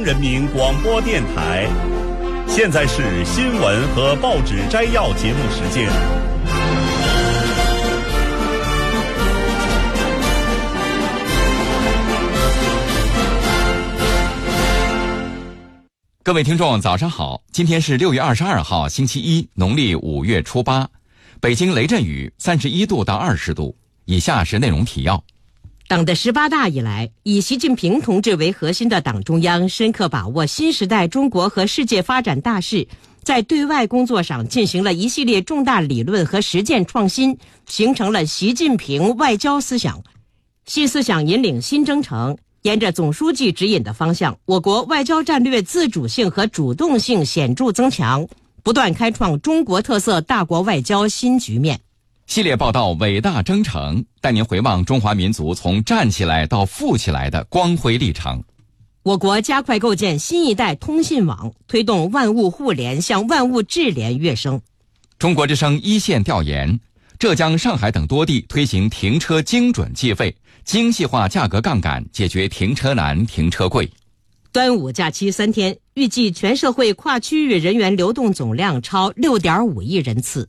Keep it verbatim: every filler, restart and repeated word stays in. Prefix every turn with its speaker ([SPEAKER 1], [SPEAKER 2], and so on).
[SPEAKER 1] 人民广播电台，现在是新闻和报纸摘要节目时间。
[SPEAKER 2] 各位听众早上好，今天是六月二十二号星期一，农历五月初八，北京雷阵雨三十一度到二十度。以下是内容提要。
[SPEAKER 3] 党的十八大以来，以习近平同志为核心的党中央深刻把握新时代中国和世界发展大势，在对外工作上进行了一系列重大理论和实践创新，形成了习近平外交思想。新思想引领新征程，沿着总书记指引的方向，我国外交战略自主性和主动性显著增强，不断开创中国特色大国外交新局面。
[SPEAKER 2] 系列报道伟大征程，带您回望中华民族从站起来到富起来的光辉历程。
[SPEAKER 3] 我国加快构建新一代通信网，推动万物互联向万物智联跃升。
[SPEAKER 2] 中国之声一线调研，浙江、上海等多地推行停车精准计费，精细化价格杠杆，解决停车难、停车贵。
[SPEAKER 3] 端午假期三天，预计全社会跨区域人员流动总量超 六点五亿人次。